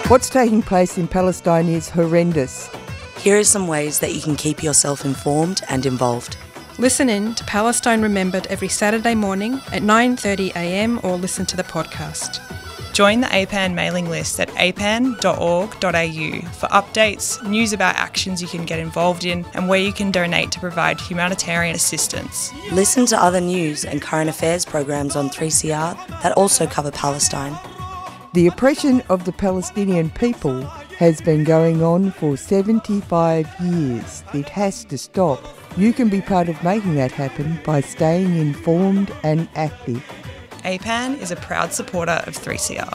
What's taking place in Palestine is horrendous. Here are some ways that you can keep yourself informed and involved. Listen in to Palestine Remembered every Saturday morning at 9:30am or listen to the podcast. Join the APAN mailing list at apan.org.au for updates, news about actions you can get involved in and where you can donate to provide humanitarian assistance. Listen to other news and current affairs programs on 3CR that also cover Palestine. The oppression of the Palestinian people has been going on for 75 years. It has to stop. You can be part of making that happen by staying informed and active. APAN is a proud supporter of 3CR.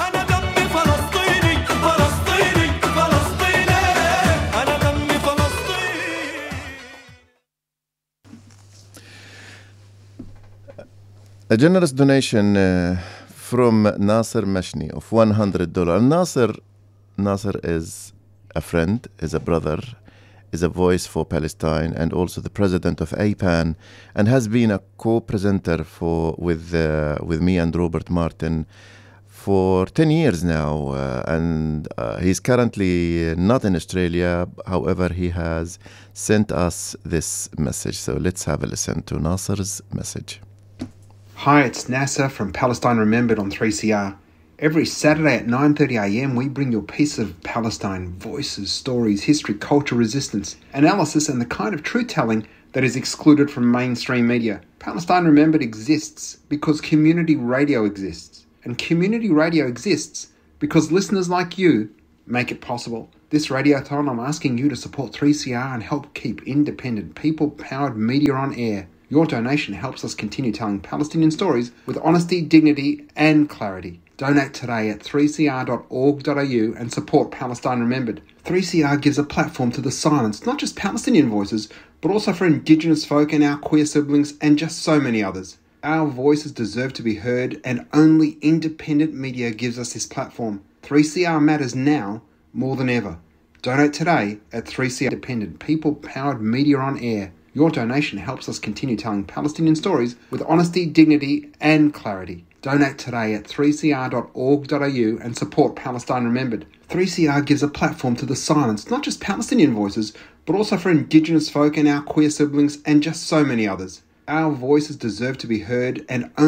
A generous donation from Nasser Mashni of $100. Nasser is a friend, is a brother, is a voice for Palestine, and also the president of APAN, and has been a co-presenter with me and Robert Martin for 10 years now. And he's currently not in Australia. However, he has sent us this message. So let's have a listen to Nasser's message. Hi, it's Nasser from Palestine Remembered on 3CR. Every Saturday at 9:30am we bring you a piece of Palestine, voices, stories, history, culture, resistance, analysis and the kind of truth-telling that is excluded from mainstream media. Palestine Remembered exists because community radio exists. And community radio exists because listeners like you make it possible. This radiothon, I'm asking you to support 3CR and help keep independent, people-powered media on air. Your donation helps us continue telling Palestinian stories with honesty, dignity and clarity. Donate today at 3cr.org.au and support Palestine Remembered. 3CR gives a platform to the silenced, not just Palestinian voices, but also for Indigenous folk and our queer siblings and just so many others. Our voices deserve to be heard and only independent media gives us this platform. 3CR matters now more than ever. Donate today at 3CR Independent, people-powered media on air. Your donation helps us continue telling Palestinian stories with honesty, dignity and clarity. Donate today at 3cr.org.au and support Palestine Remembered. 3CR gives a platform to the silenced, not just Palestinian voices, but also for Indigenous folk and our queer siblings and just so many others. Our voices deserve to be heard and